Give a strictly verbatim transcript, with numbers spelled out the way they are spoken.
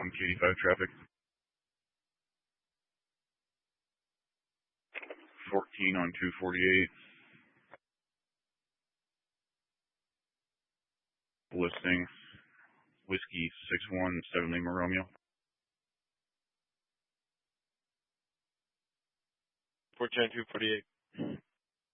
one K eighty-five traffic. fourteen on two forty-eight. Listing. Whiskey six one seven Lima Romeo. fourteen on two forty-eight.